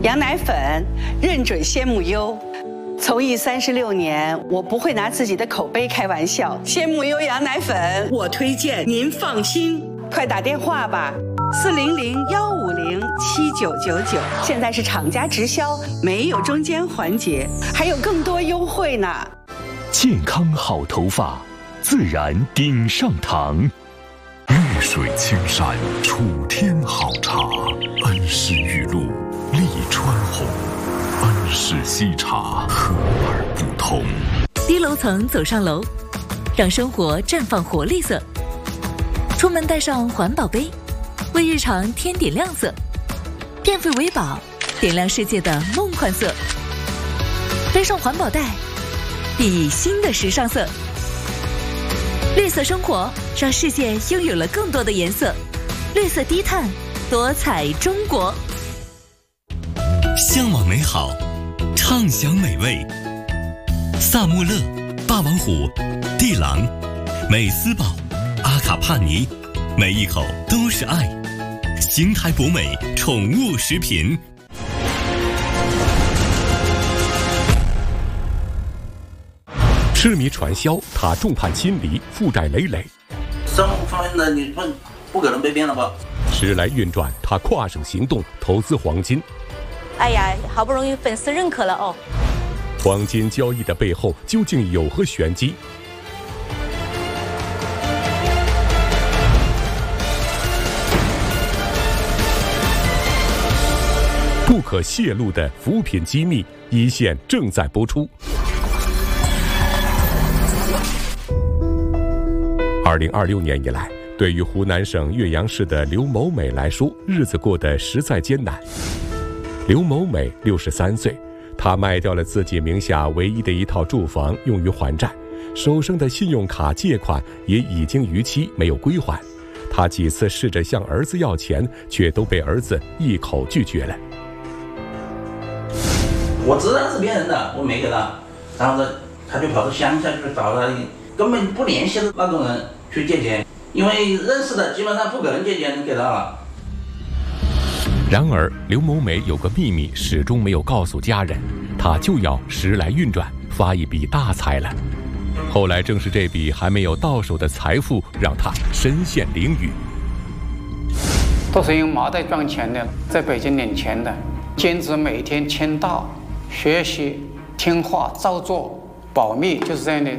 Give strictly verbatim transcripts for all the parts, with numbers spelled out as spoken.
羊奶粉认准鲜母优，从艺三十六年，我不会拿自己的口碑开玩笑。鲜母优羊奶粉，我推荐，您放心。快打电话吧，四零零幺五零七九九九。现在是厂家直销，没有中间环节，还有更多优惠呢。 健康好头发，自然顶上堂。 绿水青山，楚天好茶，恩施玉露，利川红，恩施西茶，和而不同。 低楼层走上楼，让生活绽放活力色。出门带上环保杯，为日常添点亮色。电费维宝，点亮世界的梦幻色。背上环保袋，熠熠新的时尚色。绿色生活，让世界拥有了更多的颜色。绿色低碳，多彩中国。 向往美好，畅享美味。萨穆勒、霸王虎、地狼、美斯宝、阿卡帕尼，每一口都是爱。邢台博美宠物食品。 痴迷传销，他众叛亲离，负债累累。 生活方面的你不不可能被骗了吧？ 时来运转，他跨省行动，投资黄金。 哎呀，好不容易粉丝认可了哦。 黄金交易的背后究竟有何玄机？不可泄露的扶贫机密，一线正在播出。二零二六年以来，对于湖南省岳阳市的刘某美来说，日子过得实在艰难。刘某美六十三岁，她卖掉了自己名下唯一的一套住房，用于还债，手上的信用卡借款也已经逾期，没有归还。她几次试着向儿子要钱，却都被儿子一口拒绝了。 我知道是骗人的，我没给他，然后呢，他就跑到乡下去找他根本不联系的那种人去借钱，因为认识的基本上不可能借钱给他了。 然而，刘某美有个秘密始终没有告诉家人，她就要时来运转，发一笔大财了。后来正是这笔还没有到手的财富，让她身陷囹圄。 都是用麻袋赚钱的，在北京领钱的，坚持每天签到、学习、听话、照做、保密，就是这样的。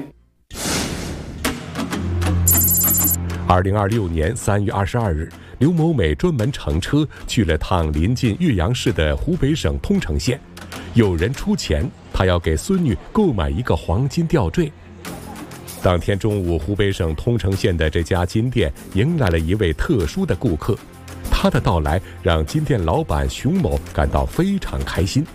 二零二六年三月二十二日，刘某美专门乘车去了趟临近岳阳市的湖北省通城县，有人出钱，她要给孙女购买一个黄金吊坠。当天中午，湖北省通城县的这家金店迎来了一位特殊的顾客，他的到来让金店老板熊某感到非常开心。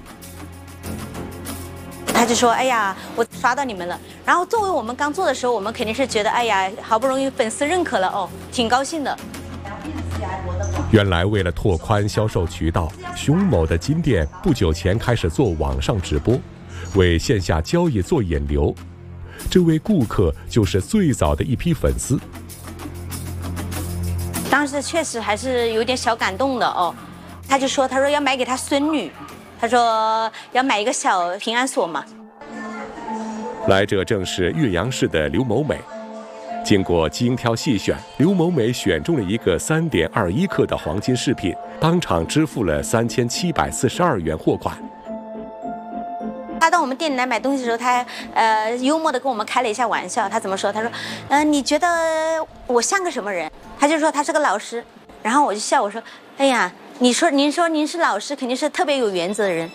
他就说：“哎呀，我刷到你们了。”然后作为我们刚做的时候，我们肯定是觉得：“哎呀，好不容易粉丝认可了哦，挺高兴的。” 原来为了拓宽销售渠道，熊某的金店不久前开始做网上直播，为线下交易做引流。这位顾客就是最早的一批粉丝。 当时确实还是有点小感动的哦。他就说：“他说要买给他孙女。”他说要买一个小平安锁嘛。 来者正是岳阳市的刘某美。经过精挑细选，刘某美选中了一个 三点二一 克的黄金饰品，当场支付了三千七百四十二元货款。 他到我们店里来买东西的时候，他呃幽默地跟我们开了一下玩笑。他怎么说？他说：“嗯、呃，你觉得我像个什么人？”他就说他是个老师。然后我就笑，我说：“哎呀。”你说，您说您是老师，肯定是特别有原则的人。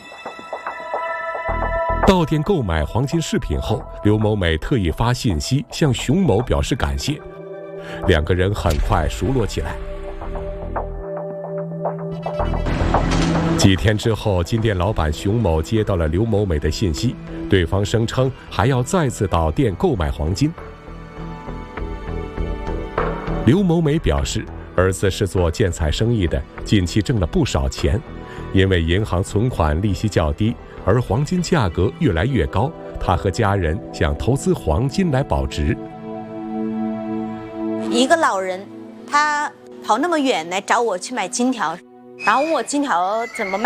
到店购买黄金饰品后，刘某美特意发信息向熊某表示感谢，两个人很快熟络起来。几天之后，金店老板熊某接到了刘某美的信息，对方声称还要再次到店购买黄金。刘某美表示，儿子是做建材生意的，近期挣了不少钱，因为银行存款利息较低，而黄金价格越来越高，他和家人想投资黄金来保值。 一个老人，他跑那么远来找我去买金条，然后问我金条怎么卖。